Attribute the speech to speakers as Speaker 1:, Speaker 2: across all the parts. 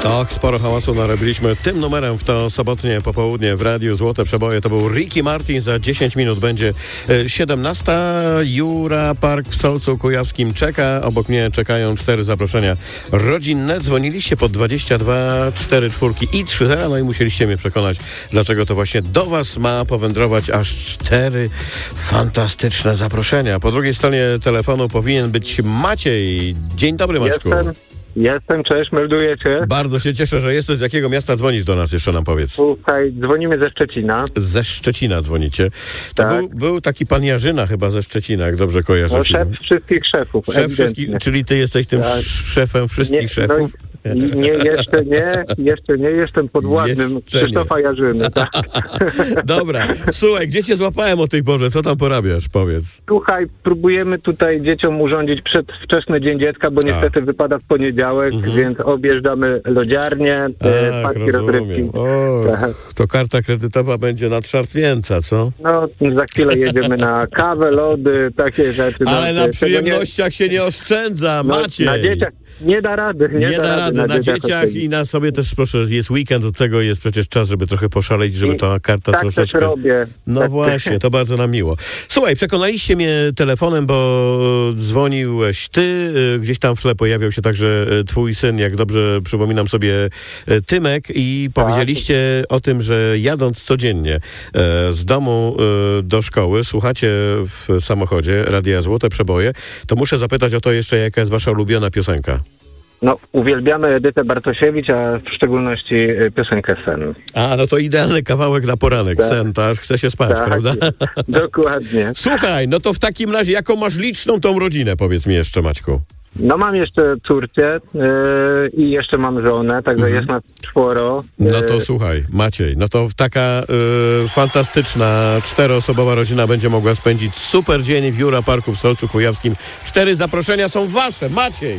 Speaker 1: Och, sporo hałasu narobiliśmy tym numerem w to sobotnie popołudnie w Radiu Złote Przeboje. To był Ricky Martin, za 10 minut będzie 17. Jura Park w Solcu Kujawskim czeka. Obok mnie czekają 4 zaproszenia rodzinne. Dzwoniliście pod 22 44 i 30, no i musieliście mnie przekonać, dlaczego to właśnie do was ma powędrować aż 4 fantastyczne zaproszenia. Po drugiej stronie telefonu powinien być Maciej. Dzień dobry, Maćku.
Speaker 2: Jestem, cześć, melduję cię.
Speaker 1: Bardzo się cieszę, że jesteś. Z jakiego miasta dzwonisz do nas, jeszcze nam powiedz?
Speaker 2: Słuchaj, dzwonimy ze Szczecina.
Speaker 1: Ze Szczecina dzwonicie. To
Speaker 2: Tak.
Speaker 1: był taki pan Jarzyna chyba ze Szczecina, jak dobrze kojarzę.
Speaker 2: No, szef wszystkich szefów.
Speaker 1: Szef wszystkich, czyli ty jesteś tym
Speaker 2: Tak.
Speaker 1: szefem wszystkich szefów?
Speaker 2: Nie, jeszcze nie, jestem podwładnym Krzysztofa Jarzyny. Tak.
Speaker 1: Dobra, słuchaj, gdzie cię złapałem o tej porze? Co tam porabiasz? Powiedz.
Speaker 2: Słuchaj, próbujemy tutaj dzieciom urządzić przedwczesny Dzień Dziecka, bo niestety wypada w poniedziałek, więc objeżdżamy lodziarnię, parki rozrywki.
Speaker 1: Tak. To karta kredytowa będzie nadszarpnięta, co?
Speaker 2: No, za chwilę jedziemy na kawę, lody, takie rzeczy.
Speaker 1: Ale na przyjemnościach się nie oszczędza, Maciej.
Speaker 2: Na dzieciach nie da rady. Nie da rady.
Speaker 1: Na dzieciach i na sobie też, proszę, jest weekend, do tego jest przecież czas, żeby trochę poszaleć, żeby ta karta
Speaker 2: tak
Speaker 1: troszeczkę...
Speaker 2: też robię.
Speaker 1: No tak właśnie, to bardzo nam miło. Słuchaj, przekonaliście mnie telefonem, bo dzwoniłeś ty, gdzieś tam w tle pojawiał się także twój syn, jak dobrze przypominam sobie, Tymek, i powiedzieliście o tym, że jadąc codziennie z domu do szkoły, słuchacie w samochodzie Radia Złote Przeboje, to muszę zapytać o to jeszcze, jaka jest wasza ulubiona piosenka?
Speaker 2: No, uwielbiamy Edytę Bartosiewicz, a w szczególności piosenkę Sen.
Speaker 1: A, no to idealny kawałek na poranek.
Speaker 2: Tak.
Speaker 1: Sen, tak? Chce się spać,
Speaker 2: Tak,
Speaker 1: prawda?
Speaker 2: Dokładnie.
Speaker 1: Słuchaj, no to w takim razie, jaką masz liczną tą rodzinę, powiedz mi jeszcze, Maćku?
Speaker 2: No, mam jeszcze córkę i jeszcze mam żonę, także jest nas 4.
Speaker 1: No to słuchaj, Maciej, no to taka fantastyczna 4-osobowa rodzina będzie mogła spędzić super dzień w Jura Parku w Solcu Kujawskim. 4 zaproszenia są wasze, Maciej!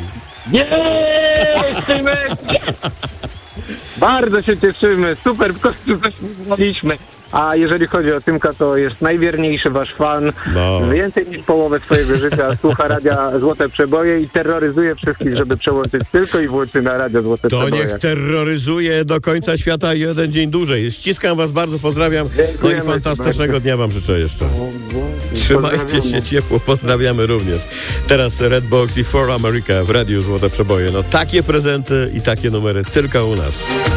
Speaker 2: Tymek! Bardzo się cieszymy, super, w końcu coś wygraliśmy. A jeżeli chodzi o Tymka, to jest najwierniejszy wasz fan.
Speaker 1: No.
Speaker 2: Więcej niż połowę swojego życia słucha Radia Złote Przeboje i terroryzuje wszystkich, żeby przełączyć tylko i wyłącznie na Radio Złote
Speaker 1: To
Speaker 2: Przeboje.
Speaker 1: niech terroryzuje do końca świata jeden dzień dłużej. Ściskam was bardzo, pozdrawiam.
Speaker 2: Dziękujemy
Speaker 1: No i fantastycznego
Speaker 2: bardzo.
Speaker 1: dnia wam życzę jeszcze. Trzymajcie się ciepło, pozdrawiamy również. Teraz Redbox i For America w Radiu Złote Przeboje. No takie prezenty i takie numery tylko u nas.